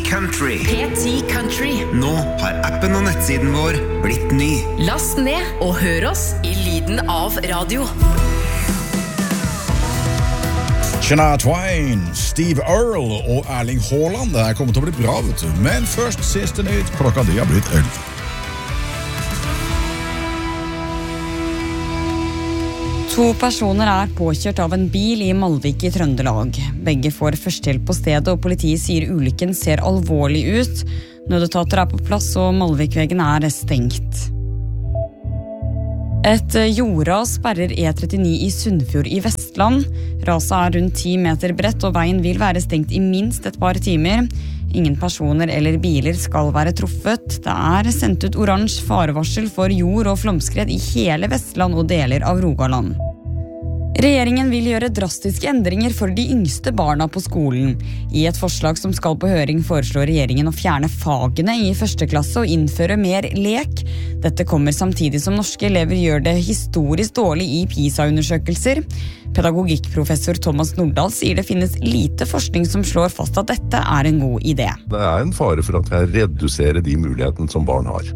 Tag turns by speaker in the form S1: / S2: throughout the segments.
S1: Country.
S2: P10 Country.
S1: Nå har appen og nettsiden vår blitt ny.
S2: Last ned og hør oss i lyden av radio.
S3: Shania Twain, Steve Earle og Erling Haaland. Det kommer til å bli bra, vet du. Men først siste nytt. Klokka de har blitt 11.
S4: To personer er påkjørt av en bil i Malvik i Trøndelag. Begge får førstehjelp på stedet, og politiet sier ulykken ser alvorlig ut. Nødetater er på plass, og Malvikvegen er stengt. Et jordras sperrer E39 i Sunnfjord i Vestland. Raset er rundt 10 meter bredt, og veien vil være stengt i minst et par timer. Ingen personer eller biler skal være truffet. Det er sendt ut oransje farevarsel for jord- og flomskred i hele Vestland og deler av Rogaland. Regjeringen vil gjøre drastiske endringer for de yngste barna på skolen. I et forslag som skal på høring foreslår regjeringen å fjerne fagene i første klasse og innføre mer lek. Dette kommer samtidig som norske elever gjør det historisk dårlig i PISA-undersøkelser. Pedagogikkprofessor Thomas Nordahl sier det finnes lite forskning som slår fast at dette er en god idé.
S5: Det er en fare for at jeg reduserer de mulighetene som barn har.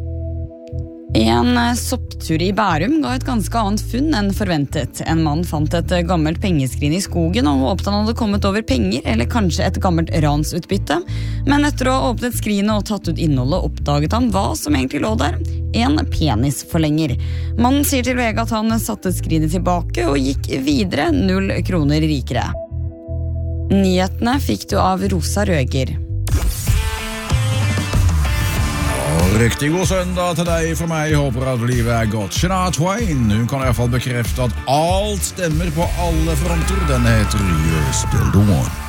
S4: En sopptur i Bærum ga et ganske annet funn enn forventet. En mann fant et gammelt pengeskrin i skogen og håpte han hadde kommet over penger, eller kanskje et gammelt ransutbytte. Men etter å ha åpnet skrinet og tatt ut innholdet, oppdaget han hva som egentlig lå der. En penisforlenger. Mannen sier til VG at han satte skrinet tilbake og gikk videre 0 kroner rikere. Nyhetene fikk du av Rosa Røger.
S3: Riktig god søndag til deg fra meg. Håper at livet er godt. Shania Twain, hun kan i hvert fall bekrefte at alt stemmer på alle fronter. Den heter You're Still the One.